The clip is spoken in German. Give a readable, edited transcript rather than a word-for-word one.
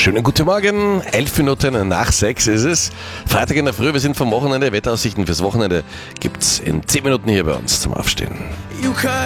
Schönen guten Morgen, 11 Minuten nach 6 ist es. Freitag in der Früh, wir sind vom Wochenende. Wetteraussichten fürs Wochenende gibt's in 10 Minuten hier bei uns zum Aufstehen.